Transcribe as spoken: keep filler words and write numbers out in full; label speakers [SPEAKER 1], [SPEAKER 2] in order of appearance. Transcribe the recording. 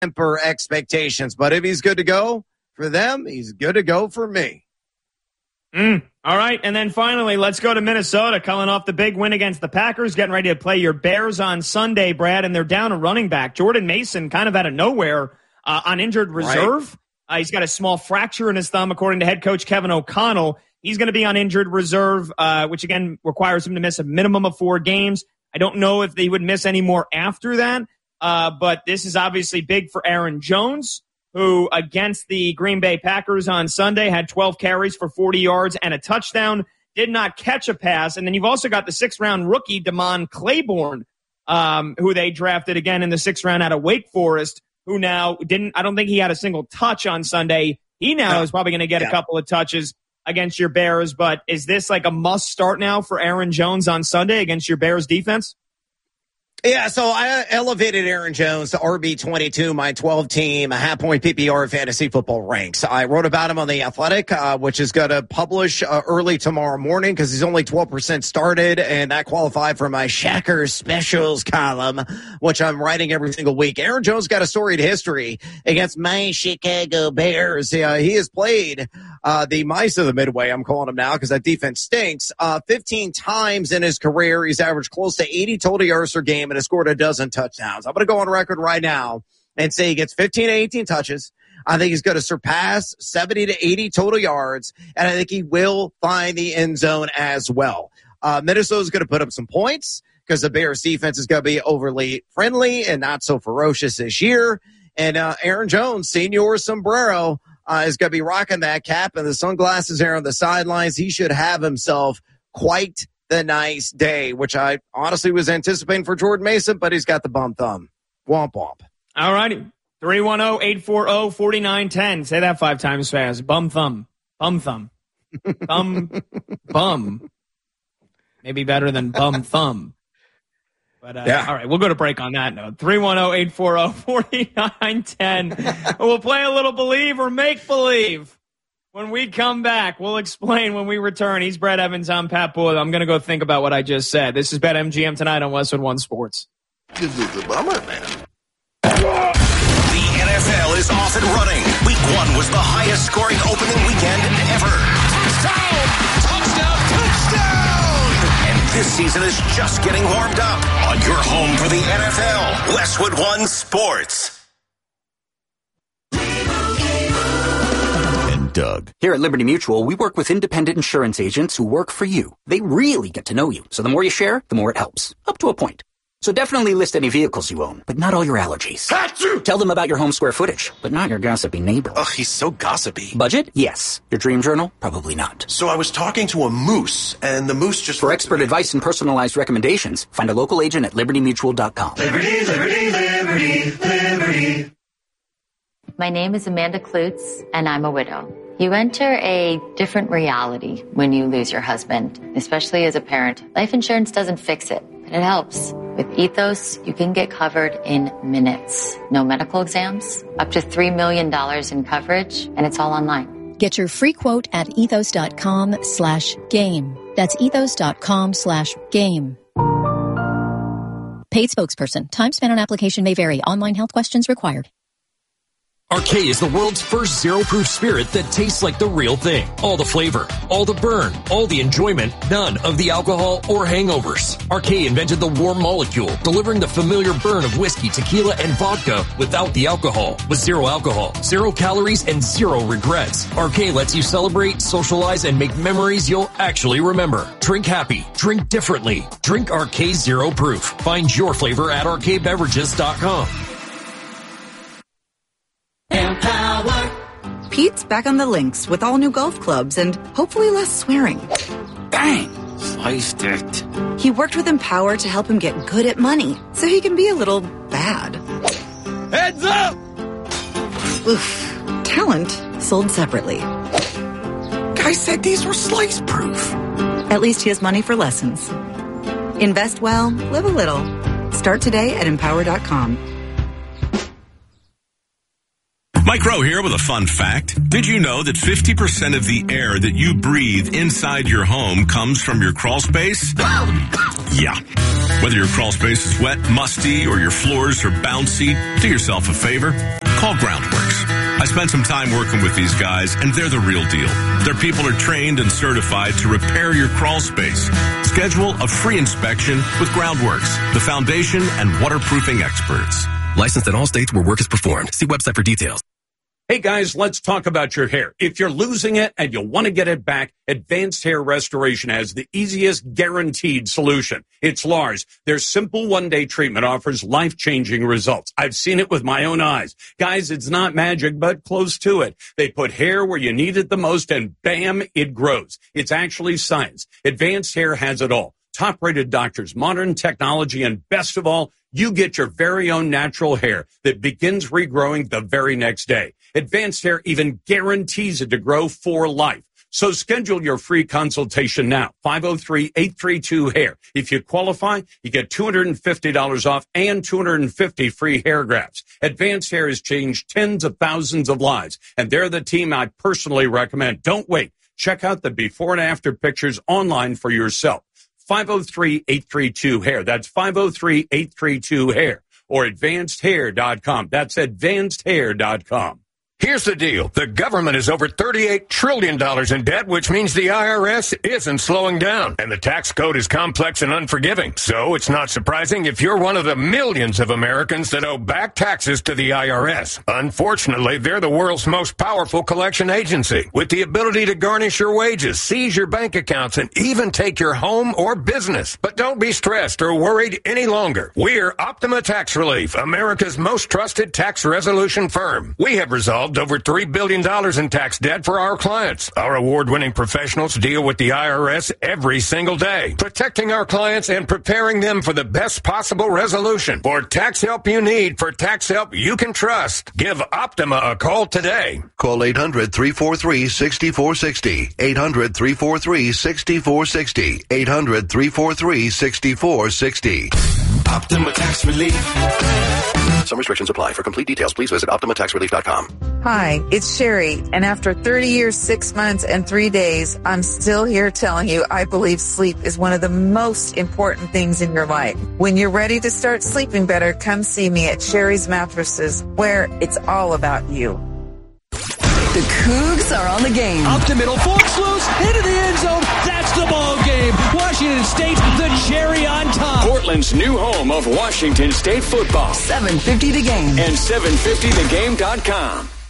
[SPEAKER 1] temper expectations. But if he's good to go for them, he's good to go for me.
[SPEAKER 2] Mm, all right, and then finally, let's go to Minnesota, coming off the big win against the Packers, getting ready to play your Bears on Sunday, Brad, and they're down a running back. Jordan Mason, kind of out of nowhere, uh, on injured reserve. Right. Uh, he's got a small fracture in his thumb, according to head coach Kevin O'Connell. He's going to be on injured reserve, uh, which, again, requires him to miss a minimum of four games. I don't know if they would miss any more after that, uh, but this is obviously big for Aaron Jones, who against the Green Bay Packers on Sunday had twelve carries for forty yards and a touchdown, did not catch a pass. And then you've also got the sixth-round rookie, Damon Claiborne, um, who they drafted again in the sixth round out of Wake Forest, who now didn't – I don't think he had a single touch on Sunday. He now no. is probably going to get yeah. a couple of touches against your Bears. But is this like a must-start now for Aaron Jones on Sunday against your Bears defense?
[SPEAKER 1] Yeah, so I elevated Aaron Jones to R B twenty-two, my twelve-team half-point P P R fantasy football ranks. I wrote about him on The Athletic, uh, which is going to publish uh, early tomorrow morning because he's only twelve percent started, and that qualified for my Shackers Specials column, which I'm writing every single week. Aaron Jones got a storied history against my Chicago Bears. Uh, he has played uh, the mice of the Midway, I'm calling him now because that defense stinks, uh, fifteen times in his career. He's averaged close to eighty total yards per game and has scored a dozen touchdowns. I'm going to go on record right now and say he gets fifteen to eighteen touches. I think he's going to surpass seventy to eighty total yards, and I think he will find the end zone as well. Uh, Minnesota's going to put up some points because the Bears defense is going to be overly friendly and not so ferocious this year. And uh, Aaron Jones, Senor Sombrero, uh, is going to be rocking that cap and the sunglasses there on the sidelines. He should have himself quite the nice day, which I honestly was anticipating for Jordan Mason, but he's got the bum thumb. Womp womp.
[SPEAKER 2] All righty. three one zero, eight four zero, four nine one zero. Say that five times fast. Bum thumb. Bum thumb. Thumb. Bum. Maybe better than bum thumb. But, uh, yeah. All right, we'll go to break on that note. three one zero, eight four zero, four nine one zero. We'll play a little believe or make believe. When we come back, we'll explain when we return. He's Brett Evans. I'm Pat Bull. I'm going to go think about what I just said. This is BetMGM tonight on Westwood One Sports.
[SPEAKER 3] This is a bummer, man.
[SPEAKER 4] The N F L is off and running. Week one was the highest scoring opening weekend ever. Touchdown! Touchdown! Touchdown! And this season is just getting warmed up on your home for the N F L. Westwood One Sports.
[SPEAKER 5] Doug. Here at Liberty Mutual, we work with independent insurance agents who work for you. They really get to know you, so the more you share, the more it helps. Up to a point. So definitely list any vehicles you own, but not all your allergies. Achoo! Tell them about your home square footage, but not your gossipy neighbor.
[SPEAKER 3] Ugh, he's so gossipy.
[SPEAKER 5] Budget? Yes. Your dream journal? Probably not.
[SPEAKER 3] So I was talking to a moose, and the moose just...
[SPEAKER 5] For expert advice and personalized recommendations, find a local agent at liberty mutual dot com.
[SPEAKER 6] Liberty, liberty, liberty, liberty.
[SPEAKER 7] My name is Amanda Klutz, and I'm a widow. You enter a different reality when you lose your husband, especially as a parent. Life insurance doesn't fix it, but it helps. With Ethos, you can get covered in minutes. No medical exams, up to three million dollars in coverage, and it's all online.
[SPEAKER 8] Get your free quote at ethos.com slash game. That's ethos.com slash game. Paid spokesperson. Time spent on application may vary. Online health questions required.
[SPEAKER 9] Arcade is the world's first zero-proof spirit that tastes like the real thing. All the flavor, all the burn, all the enjoyment, none of the alcohol or hangovers. Arcade invented the warm molecule, delivering the familiar burn of whiskey, tequila, and vodka without the alcohol. With zero alcohol, zero calories, and zero regrets. Arcade lets you celebrate, socialize, and make memories you'll actually remember. Drink happy. Drink differently. Drink Arcade Zero Proof. Find your flavor at arcade beverages dot com.
[SPEAKER 10] Empower. Pete's back on the links with all new golf clubs and hopefully less swearing.
[SPEAKER 11] Bang! Sliced it.
[SPEAKER 10] He worked with Empower to help him get good at money so he can be a little bad.
[SPEAKER 11] Heads up!
[SPEAKER 10] Oof. Talent sold separately.
[SPEAKER 11] Guy said these were slice proof.
[SPEAKER 10] At least he has money for lessons. Invest well, live a little. Start today at empower dot com.
[SPEAKER 12] Mike Rowe here with a fun fact. Did you know that fifty percent of the air that you breathe inside your home comes from your crawl space? Yeah. Whether your crawl space is wet, musty, or your floors are bouncy, do yourself a favor. Call Groundworks. I spent some time working with these guys, and they're the real deal. Their people are trained and certified to repair your crawl space. Schedule a free inspection with Groundworks, the foundation and waterproofing experts.
[SPEAKER 13] Licensed in all states where work is performed. See website for details.
[SPEAKER 14] Hey guys, let's talk about your hair. If you're losing it and you want to get it back, Advanced Hair Restoration has the easiest guaranteed solution. It's Lars. Their simple one-day treatment offers life-changing results. I've seen it with my own eyes. Guys, it's not magic, but close to it. They put hair where you need it the most and bam, it grows. It's actually science. Advanced Hair has it all. Top-rated doctors, modern technology, and best of all, you get your very own natural hair that begins regrowing the very next day. Advanced Hair even guarantees it to grow for life. So schedule your free consultation now, five oh three, eight three two, hair. If you qualify, you get two hundred fifty dollars off and two hundred fifty free hair grafts. Advanced Hair has changed tens of thousands of lives, and they're the team I personally recommend. Don't wait. Check out the before and after pictures online for yourself. five oh three, eight three two, hair. That's five oh three, eight three two, hair. Or advanced hair dot com. That's advanced hair dot com.
[SPEAKER 15] Here's the deal. The government is over thirty-eight trillion dollars in debt, which means the I R S isn't slowing down. And the tax code is complex and unforgiving. So it's not surprising if you're one of the millions of Americans that owe back taxes to the I R S. Unfortunately, they're the world's most powerful collection agency, with the ability to garnish your wages, seize your bank accounts, and even take your home or business. But don't be stressed or worried any longer. We're Optima Tax Relief, America's most trusted tax resolution firm. We have resolved over three billion dollars in tax debt for our clients. Our award-winning professionals deal with the I R S every single day, protecting our clients and preparing them for the best possible resolution. For tax help you need, for tax help you can trust, give Optima a call today.
[SPEAKER 16] Call eight hundred, three four three, six four six zero. eight hundred, three four three, six four six zero. eight hundred, three four three, six four six zero.
[SPEAKER 3] Optima Tax Relief. Some restrictions apply. For complete details, please visit optima tax relief dot com.
[SPEAKER 17] Hi, it's Sherry, and after thirty years, six months, and three days, I'm still here telling you I believe sleep is one of the most important things in your life. When you're ready to start sleeping better, come see me at Sherry's Mattresses, where it's all about you.
[SPEAKER 18] The Cougs are on the game.
[SPEAKER 19] Up the middle, Forks loose, into the end zone. That's the ball game. Washington State, the cherry on top.
[SPEAKER 20] Portland's new home of Washington State football.
[SPEAKER 18] seven fifty The Game.
[SPEAKER 20] And seven fifty the game dot com.